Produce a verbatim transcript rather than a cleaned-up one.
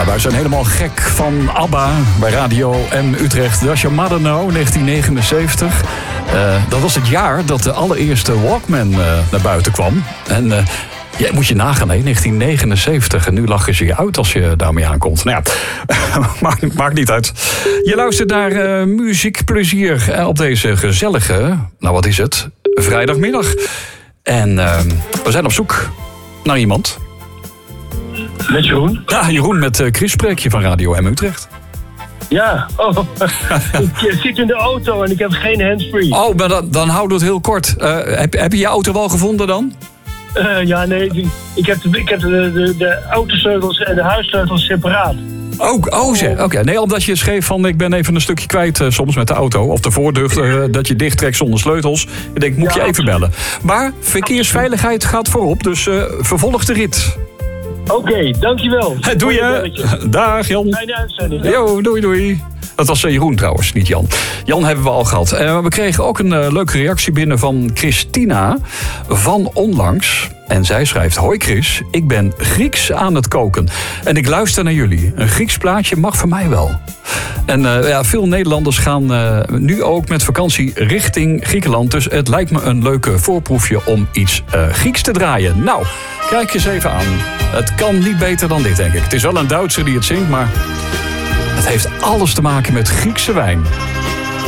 wij zijn helemaal gek van ABBA bij Radio M Utrecht. Does Your Mother Know, negentien negenenzeventig. Uh, dat was het jaar dat de allereerste Walkman uh, naar buiten kwam. En uh, ja, moet je nagaan, hè, negentien negenenzeventig. En nu lachen ze je uit als je daarmee aankomt. Nou ja, maakt, maakt niet uit. Je luistert naar uh, muziekplezier uh, op deze gezellige, nou wat is het, vrijdagmiddag. En uh, we zijn op zoek naar iemand. Met Jeroen? Ja, Jeroen met uh, Chris Spreekje van Radio M Utrecht. Ja, oh, ik zit in de auto en ik heb geen handsfree. Oh, maar dan, dan houden we het heel kort. Uh, heb, heb je je auto wel gevonden dan? Uh, ja, nee, die, ik heb, de, ik heb de, de, de autosleutels en de huissleutels separaat. Oh, oh zeg. Oké, okay. Nee, omdat je schreef van ik ben even een stukje kwijt uh, soms met de auto. Of de voordeur uh, dat je dicht trekt zonder sleutels. Ik denk, moet ja, je even bellen. Maar verkeersveiligheid gaat voorop, dus uh, vervolg de rit. Oké, okay, dankjewel. Doe je. Dag Jan. Fijne uitzending. Jo, doei doei. Dat was Jeroen trouwens, niet Jan. Jan hebben we al gehad. Uh, we kregen ook een uh, leuke reactie binnen van Christina van Onlangs. En zij schrijft: hoi Chris, ik ben Grieks aan het koken. En ik luister naar jullie. Een Grieks plaatje mag voor mij wel. En uh, ja, veel Nederlanders gaan uh, nu ook met vakantie richting Griekenland. Dus het lijkt me een leuke voorproefje om iets uh, Grieks te draaien. Nou, kijk eens even aan. Het kan niet beter dan dit, denk ik. Het is wel een Duitser die het zingt, maar het heeft alles te maken met Griekse wijn.